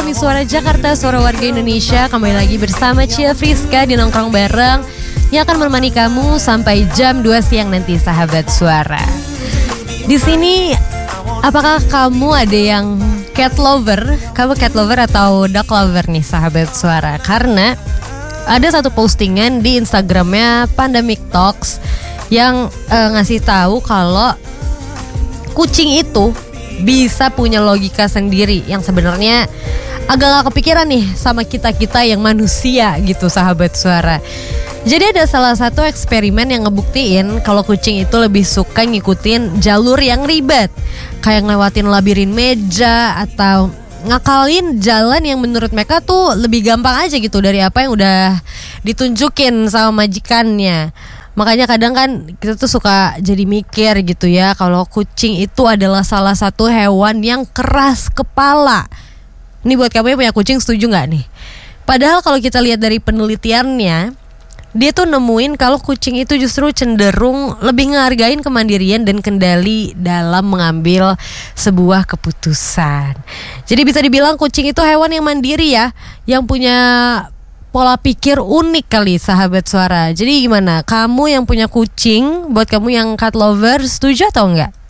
kami Suara Jakarta, Suara Warga Indonesia. Kembali lagi bersama Cia Friska di Nongkrong Bareng yang akan menemani kamu sampai jam 2 siang nanti, sahabat Suara. Di sini, apakah kamu ada yang cat lover? Kamu cat lover atau dog lover nih, sahabat Suara? Karena ada satu postingan di Instagramnya Pandemic Talks yang ngasih tahu kalau kucing itu bisa punya logika sendiri yang sebenarnya agak gak kepikiran nih sama kita-kita yang manusia gitu, sahabat Suara. Jadi ada salah satu eksperimen yang ngebuktiin kalau kucing itu lebih suka ngikutin jalur yang ribet, kayak ngelewatin labirin meja atau ngakalin jalan yang menurut mereka tuh lebih gampang aja gitu dari apa yang udah ditunjukin sama majikannya. Makanya kadang kan kita tuh suka jadi mikir gitu ya, kalau kucing itu adalah salah satu hewan yang keras kepala. Ini buat kamu yang punya kucing, setuju gak nih? Padahal kalau kita lihat dari penelitiannya, dia tuh nemuin kalau kucing itu justru cenderung lebih ngehargain kemandirian dan kendali dalam mengambil sebuah keputusan. Jadi bisa dibilang kucing itu hewan yang mandiri ya, yang punya pola pikir unik kali, sahabat Suara. Jadi gimana? Kamu yang punya kucing, buat kamu yang cat lover, setuju atau enggak?